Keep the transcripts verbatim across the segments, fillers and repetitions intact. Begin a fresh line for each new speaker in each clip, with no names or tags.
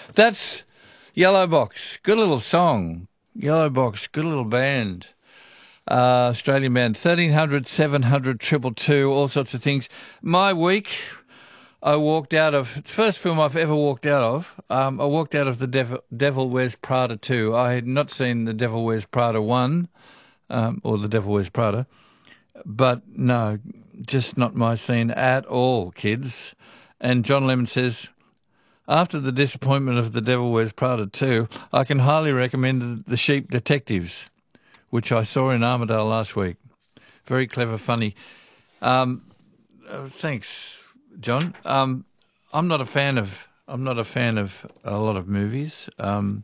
That's Yellow Box. Good little song. Yellow Box, good little band. Uh, Australian band. thirteen hundred, seven hundred, two two two, all sorts of things. My week, I walked out of, it's the first film I've ever walked out of. Um, I walked out of The Devil, Devil Wears Prada two. I had not seen The Devil Wears Prada one, um, or The Devil Wears Prada. But no, just not my scene at all, kids. And John Lemon says, after the disappointment of The Devil Wears Prada two, I can highly recommend The Sheep Detectives, which I saw in Armidale last week. Very clever, funny. Um, uh, thanks, John. Um, I'm not a fan of. I'm not a fan of a lot of movies. Um,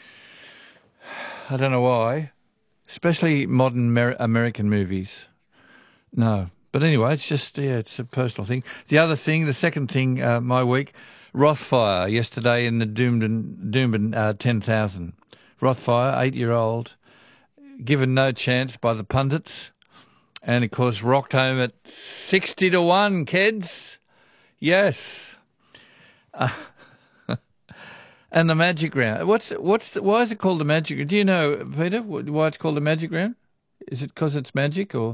I don't know why, especially modern Mer- American movies. No, but anyway, it's just yeah, it's a personal thing. The other thing, the second thing, uh, my week, Rothfire yesterday in the Doomben Doomben uh, ten thousand. Rothfire, eight-year-old, given no chance by the pundits, and of course rocked home at sixty to one. Kids, yes. Uh, and the Magic Round. What's what's the, why is it called the Magic? Do you know, Peter, why it's called the Magic Round? Is it because it's magic or?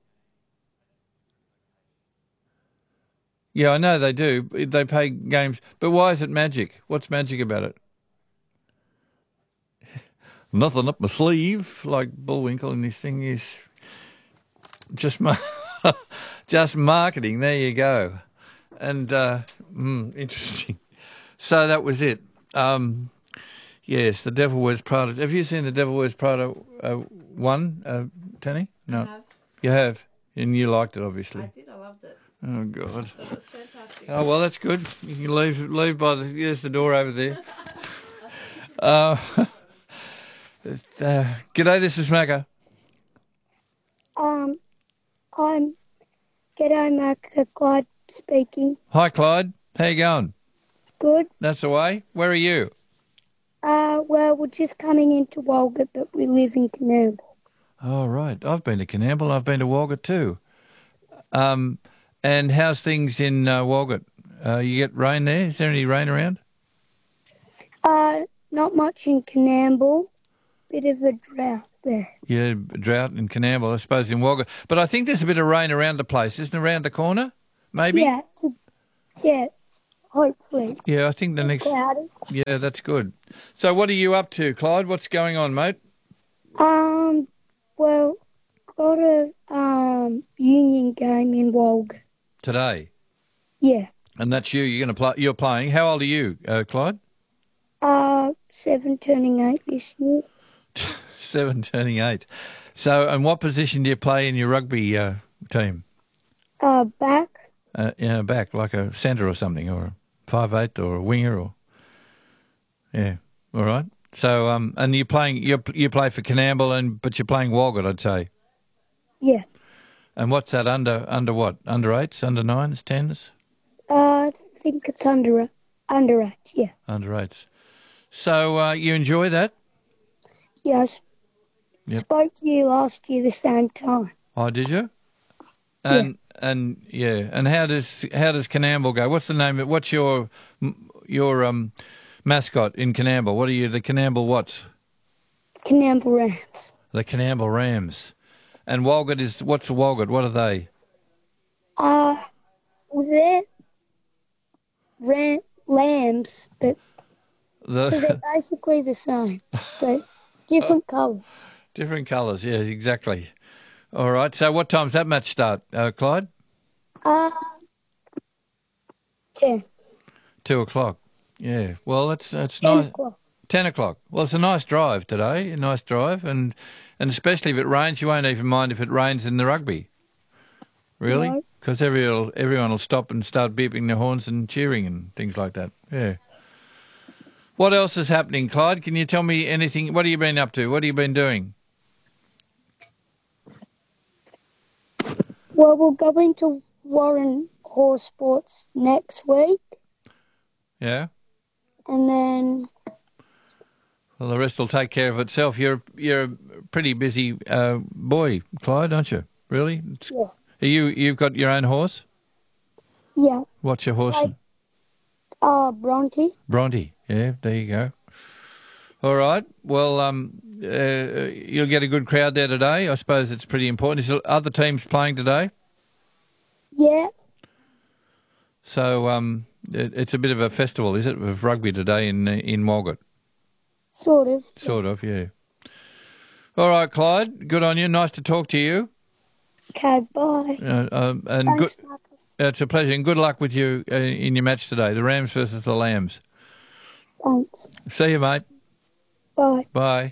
Yeah, I know they do. They play games, but why is it magic? What's magic about it? Nothing up my sleeve, like Bullwinkle, and his thing is just ma- just marketing. There you go. And uh, mm, interesting. So that was it. Um, yes, The Devil Wears Prada. Have you seen The Devil Wears Prada uh, one, uh, Tanny? No,
I have.
You have, and you liked it, obviously.
I did. I loved it.
Oh God.
It was fantastic.
Oh well, that's good. You can leave leave by the there's the door over there. uh, uh, g'day, this is Macca.
Um, I'm G'day, Macca. Clyde speaking.
Hi, Clyde. How you going?
Good.
That's the way. Where are you?
Uh, well, we're just coming into Walgett, but we live in Canamble.
Oh right, I've been to Canamble. I've been to Walgett too. Um, and how's things in uh, Walgett? Uh, you get rain there? Is there any rain around?
Uh, not much in Canamble. Bit of a drought there.
Yeah, drought in Canamble, I suppose, in Walgett. But I think there's a bit of rain around the place, isn't it, around the corner? Maybe?
Yeah, it's a, yeah, hopefully.
Yeah, I think the next...
Cloudy.
Yeah, that's good. So what are you up to, Clyde? What's going on, mate?
Um, well, got a um union game in Walgett.
Today?
Yeah.
And that's you, you're going to play, you're playing. How old are you, uh, Clyde?
Uh, seven turning eight this year.
Seven turning eight. So, and what position do you play in your rugby uh, team?
Uh, back.
Uh, yeah, back, like a centre or something, or a five eight, or a winger, or yeah, all right. So, um, and you're playing, you you play for Canamble, and but you're playing Walgett, I'd say.
Yeah.
And what's that under? Under what? Under eights? Under nines? Tens?
Uh, I think it's under under eight. Yeah.
Under eights. So uh, you enjoy that?
Yes.
Yep.
Spoke to you last year the same time.
Oh, did you? And and yeah, and how does how does Canamble go? What's the name of what's your your um mascot in Canamble? What are you? The Canamble what's?
Canamble Rams.
The Canamble Rams. And Walgett is what's the Walgett? What are they?
Uh, well, they're ram, lambs, but
The
so they're basically the same, but different colours.
different colours. Yeah, exactly. All right. So what time's that match start, uh, Clyde?
Uh, ten.
Two o'clock. Yeah. Well, that's that's
Ten
nice.
o'clock.
Ten o'clock. Well, it's a nice drive today. A nice drive, and and especially if it rains, you won't even mind if it rains in the rugby. Really?
No.
Because everyone everyone will stop and start beeping their horns and cheering and things like that. Yeah. What else is happening, Clyde? Can you tell me anything? What have you been up to? What have you been doing?
Well, we'll go into Warren Horse Sports next week,
Yeah.
and then
Well, the rest will take care of itself. You're you're a pretty busy uh, boy, Clyde, aren't you? Really? It's,
yeah,
are you you've got your own horse?
yeah.
What's your horse?
Like, uh, Bronte.
Bronte. Yeah, there you go. All right. Well, um, uh, you'll get a good crowd there today. I suppose it's pretty important. Is there other teams playing today?
Yeah,
So um, it, it's a bit of a festival, is it, of rugby today in in Walgett?
sort of.
Sort of, yeah. All right, Clyde. Good on you. Nice to talk to you.
Okay, bye.
Uh, um, and good.
Thanks, Michael.
It's a pleasure, and good luck with you uh, in your match today, the Rams versus the Lambs.
Thanks.
See you, mate.
Bye.
Bye.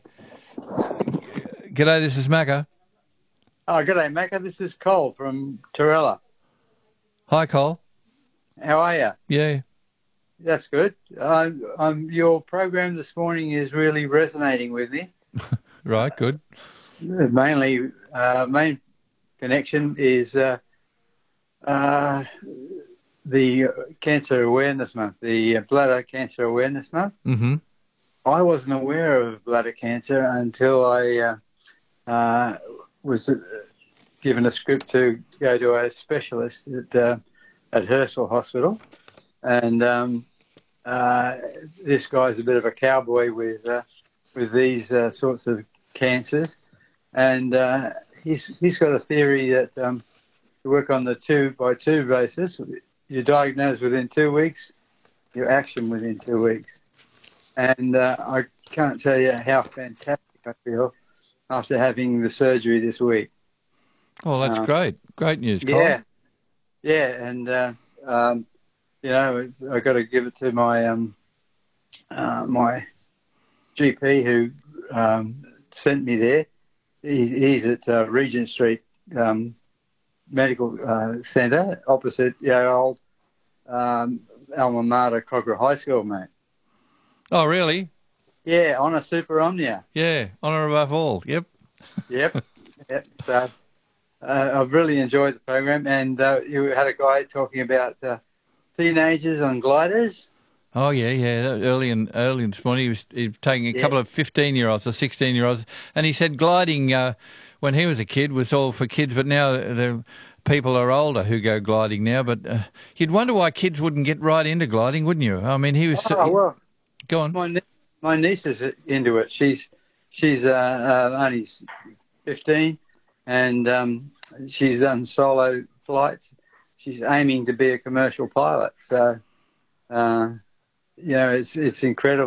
G'day, this is Macca.
Oh, g'day, Macca. This is Cole from Torella.
Hi, Cole.
How are you?
Yeah.
That's good. Uh, um, your program this morning is really resonating with me.
Right, good.
Mainly, uh, main connection is uh, uh, the Cancer Awareness Month, the Bladder Cancer Awareness Month.
Mm-hmm.
I wasn't aware of bladder cancer until I uh, uh, was uh, given a script to go to a specialist at, uh, at Hersel Hospital. And um, uh, this guy's a bit of a cowboy with uh, with these uh, sorts of cancers. And uh, he's he's got a theory that um, you work on the two by two basis. You're diagnosed within two weeks, your action within two weeks. And uh, I can't tell you how fantastic I feel after having the surgery this week.
Oh, that's
Uh,
great. Great news, Cole.
Yeah, yeah, and uh, um, you know, I got to give it to my um, uh, my G P who um, sent me there. He, he's at uh, Regent Street um, Medical uh, Centre, opposite your old um, alma mater, Cogra High School, mate.
Oh, really?
Yeah, on a Super Omnia.
Yeah, honour above all. Yep.
Yep. yep. So uh, I've really enjoyed the program, and uh, you had a guy talking about uh, teenagers on gliders.
Oh, yeah, yeah. Early and early this morning, he was, he was taking a
Yeah.
couple of fifteen-year-olds or sixteen-year-olds, and he said gliding uh, when he was a kid was all for kids, but now the people are older who go gliding now. But uh, you'd wonder why kids wouldn't get right into gliding, wouldn't you? I mean, he was...
Oh, well,
Go on.
my, nie- my niece is into it. She's she's uh, uh, only fifteen, and um, she's done solo flights. She's aiming to be a commercial pilot. So, uh, you know, it's it's incredible.